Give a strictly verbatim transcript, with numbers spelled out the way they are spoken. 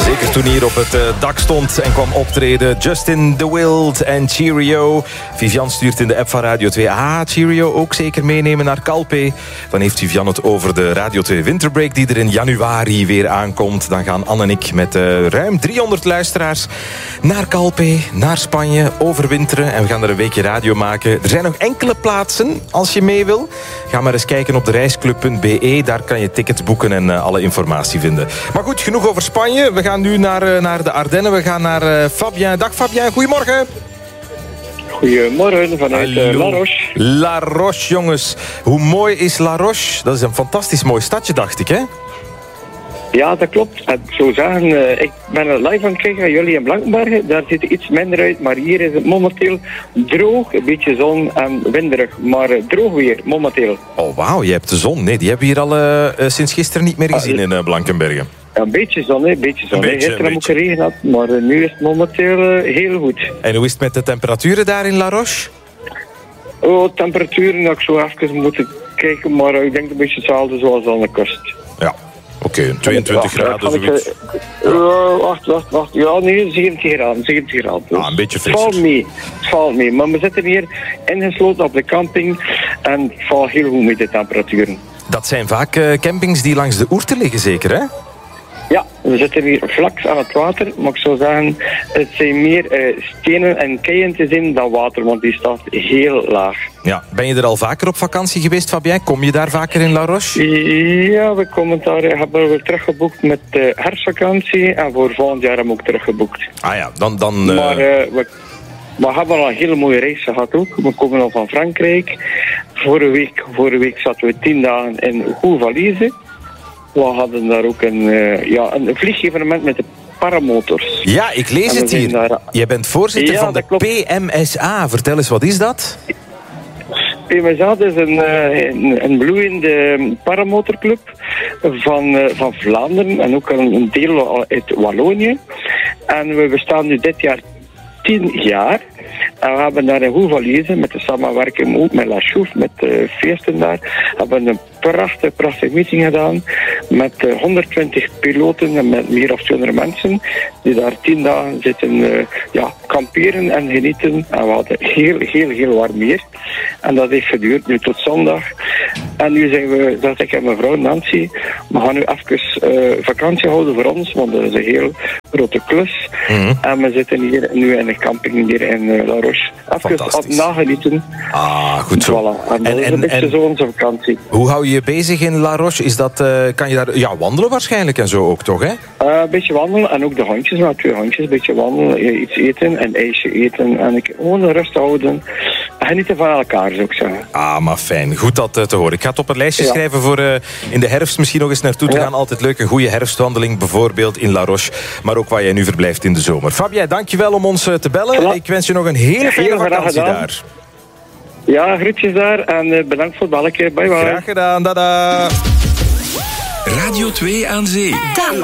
Zeker toen hier op het uh, dak stond en kwam optreden. Justin the Wild en Cheerio. Vivian stuurt in de app van Radio twee. Ah, Cheerio ook zeker meenemen naar Calpe. Dan heeft Vivian het over de Radio twee Winterbreak die er in januari weer aankomt. Dan gaan Anne en ik met uh, ruim driehonderd luisteraars naar Calpe, naar Spanje, overwinteren. En we gaan er een weekje radio maken. Er zijn nog enkele plaatsen als je mee wil. Ga maar eens kijken op de reisclub punt b e. Daar kan je tickets boeken en uh, alle informatie vinden. Maar goed, genoeg over Spanje. We gaan nu naar, uh, naar de Ardennen. We gaan naar uh, Fabien. Dag Fabien, goedemorgen. Goedemorgen vanuit uh, La Roche. La Roche, jongens. Hoe mooi is La Roche? Dat is een fantastisch mooi stadje, dacht ik, hè? Ja, dat klopt. Ik zou zeggen, uh, ik ben er live aan het kijken, jullie in Blankenbergen. Daar ziet het iets minder uit, maar hier is het momenteel droog. Een beetje zon en winderig, maar uh, droog weer, momenteel. Oh, wauw, je hebt de zon. Nee, die hebben we hier al uh, sinds gisteren niet meer gezien ah, in uh, Blankenbergen. Ja, een beetje zon, hè. Een beetje zon. Een beetje, gisteren heb ik beetje. geregen gehad, maar uh, nu is het momenteel uh, heel goed. En hoe is het met de temperaturen daar in La Roche? Oh, temperaturen, dat ik zo even moeten kijken, maar uh, ik denk een beetje hetzelfde zoals aan de kust. Ja. Oké, okay, tweeëntwintig graden zoiets. Uh, wacht, wacht, wacht. Ja, nee, zeventig graden. zeventig graden. Dus. Ah, een beetje frisser. Het valt mee. Het valt mee. Maar we zitten hier ingesloten op de camping en het valt heel goed met de temperaturen. Dat zijn vaak uh, campings die langs de Ourthe liggen, zeker, hè? Ja, we zitten hier vlak aan het water, maar ik zou zeggen, het zijn meer uh, stenen en keien te zien dan water, want die staat heel laag. Ja, ben je er al vaker op vakantie geweest, Fabien? Kom je daar vaker in La Roche? Ja, we komen daar, hebben we teruggeboekt met de herfstvakantie en voor volgend jaar hebben we ook teruggeboekt. Ah ja, dan... dan uh... Maar uh, we, we hebben al een hele mooie reis gehad ook. We komen al van Frankrijk. Vorige week, vorige week zaten we tien dagen in Gouvalize. We hadden daar ook een, uh, ja, een vliegevenement met de paramotors. Ja, ik lees het hier. Daar... Jij bent voorzitter ja, van de klopt. P M S A. Vertel eens, wat is dat? P M S A is een, uh, een, een bloeiende paramotorclub van, uh, van Vlaanderen en ook een, een deel uit Wallonië. En we bestaan nu dit jaar tien jaar. En we hebben daar in Gouvalize, met de samenwerking ook met La Chouffe, met de feesten daar, hebben we een prachtige, prachtige meeting gedaan met uh, honderdtwintig piloten en met meer dan tweehonderd mensen die daar tien dagen zitten uh, ja, kamperen en genieten. En we hadden heel, heel, heel warm weer. En dat heeft geduurd nu tot zondag. En nu zijn we, dat ik en mijn vrouw Nancy, we gaan nu even uh, vakantie houden voor ons, want dat is een heel grote klus. Mm-hmm. En we zitten hier nu in de camping hier in uh, La Roche. Even op nagenieten. Ah, goed zo. Voilà. En dat en, is een beetje en, zo onze vakantie. Hoe hou je je bezig in La Roche? Is dat, uh, kan je daar ja, wandelen waarschijnlijk en zo ook, toch, hè? Uh, een beetje wandelen en ook de hondjes, maar twee hondjes. Een beetje wandelen, iets eten, een ijsje eten en ik gewoon rust houden. Genieten van elkaar, zou ik zeggen. Ah, maar fijn. Goed dat uh, te horen. Ik ga het op een lijstje ja. schrijven voor uh, in de herfst misschien nog eens naartoe te ja. gaan. Altijd leuk, een goede herfstwandeling, bijvoorbeeld in La Roche. Maar ook waar jij nu verblijft in de zomer. Fabien, dankjewel om ons uh, te bellen. Ja. Ik wens je nog een hele fijne vakantie daar. Ja, groetjes daar en uh, bedankt voor het belletje. Bye bye. Graag gedaan, dada. Radio twee aan Zee. Dan.